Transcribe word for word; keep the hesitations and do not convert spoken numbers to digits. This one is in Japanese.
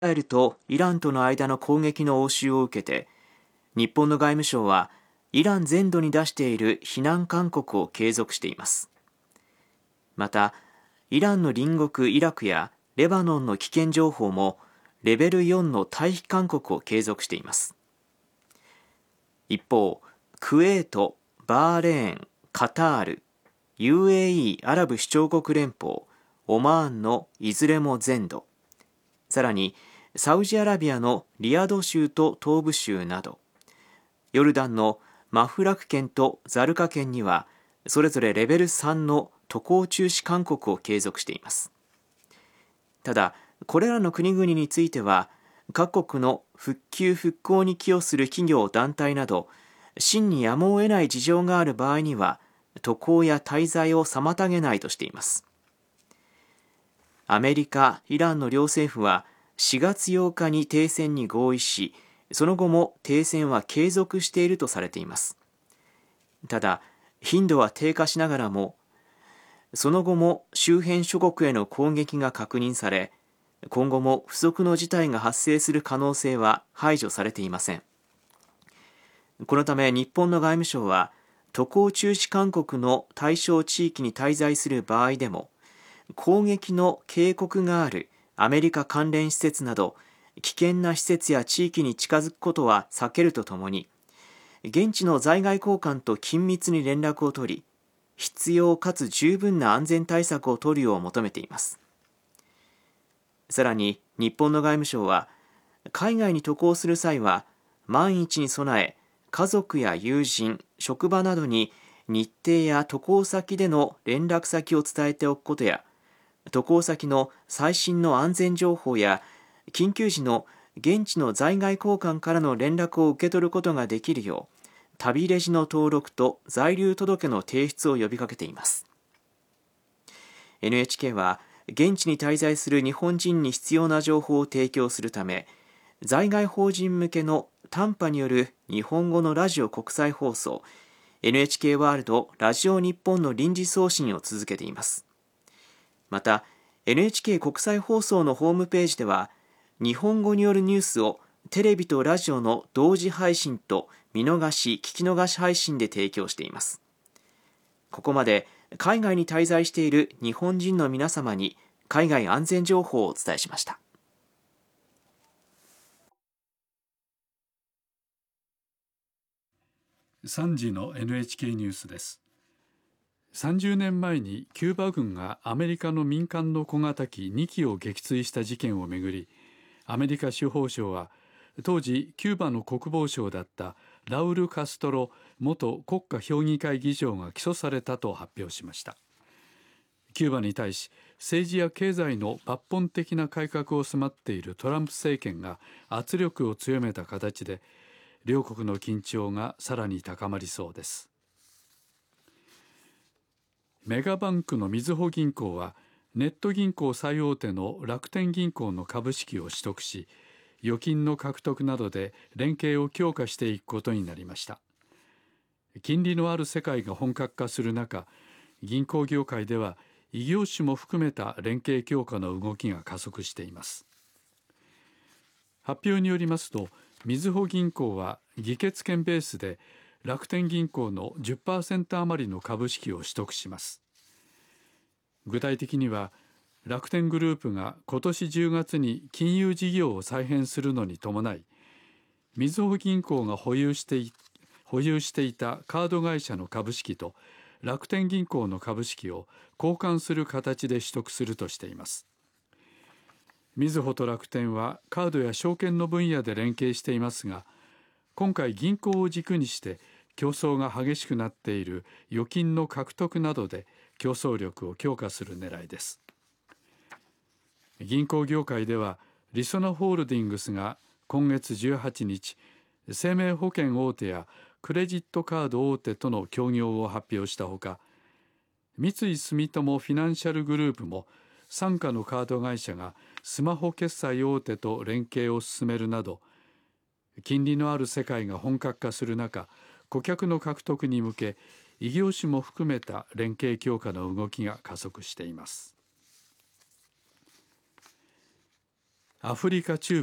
イスラエルとイランとの間の攻撃の応酬を受けて、日本の外務省はイラン全土に出している非難勧告を継続しています。また、イランの隣国イラクやレバノンの危険情報もレベルよんの退避勧告を継続しています。一方、クウェート、バーレーン、カタール、ユーエーイー アラブ首長国連邦、オマーンのいずれも全土、さらにサウジアラビアのリヤド州と東部州など、ヨルダンのマフラク県とザルカ県にはそれぞれレベルさんの渡航中止勧告を継続しています。ただ、これらの国々については各国の復旧復興に寄与する企業団体など真にやむを得ない事情がある場合には渡航や滞在を妨げないとしています。アメリカ、イランの両政府はしがつようかに停戦に合意し、その後も停戦は継続しているとされています。ただ、頻度は低下しながらも、その後も周辺諸国への攻撃が確認され、今後も不測の事態が発生する可能性は排除されていません。このため日本の外務省は、渡航中止勧告の対象地域に滞在する場合でも、攻撃の警告があるアメリカ関連施設など危険な施設や地域に近づくことは避けるとともに、現地の在外公館と緊密に連絡を取り、必要かつ十分な安全対策を取るよう求めています。さらに日本の外務省は、海外に渡航する際は万一に備え、家族や友人、職場などに日程や渡航先での連絡先を伝えておくことや、渡航先の最新の安全情報や緊急時の現地の在外公館からの連絡を受け取ることができるよう、旅レジの登録と在留届の提出を呼びかけています。 エヌエイチケー は現地に滞在する日本人に必要な情報を提供するため、在外邦人向けの短波による日本語のラジオ国際放送 エヌエイチケー ワールドラジオ日本の臨時送信を続けています。また エヌエイチケー 国際放送のホームページでは、日本語によるニュースをテレビとラジオの同時配信と見逃し聞き逃し配信で提供しています。ここまで海外に滞在している日本人の皆様に海外安全情報をお伝えしました。 さんじの エヌエイチケー ニュースです。さんじゅうねんまえにキューバ軍がアメリカの民間の小型機にきを撃墜した事件をめぐり、アメリカ司法省は当時キューバの国防相だったラウル・カストロ元国家評議会議長が起訴されたと発表しました。キューバに対し政治や経済の抜本的な改革を迫っているトランプ政権が圧力を強めた形で、両国の緊張がさらに高まりそうです。メガバンクのみずほ銀行はネット銀行最大手の楽天銀行の株式を取得し、預金の獲得などで連携を強化していくことになりました。金利のある世界が本格化する中、銀行業界では異業種も含めた連携強化の動きが加速しています。発表によりますと、みずほ銀行は議決権ベースで楽天銀行の じゅっパーセント 余りの株式を取得します。具体的には、楽天グループが今年じゅうがつに金融事業を再編するのに伴い、みずほ銀行が保有してい保有していたカード会社の株式と楽天銀行の株式を交換する形で取得するとしています。みずほと楽天はカードや証券の分野で連携していますが、今回銀行を軸にして競争が激しくなっている預金の獲得などで競争力を強化する狙いです。銀行業界ではりそなホールディングスが今月じゅうはちにち、生命保険大手やクレジットカード大手との協業を発表したほか、三井住友フィナンシャルグループも傘下のカード会社がスマホ決済大手と連携を進めるなど、金利のある世界が本格化する中、顧客の獲得に向け異業種も含めた連携強化の動きが加速しています。 アフリカ中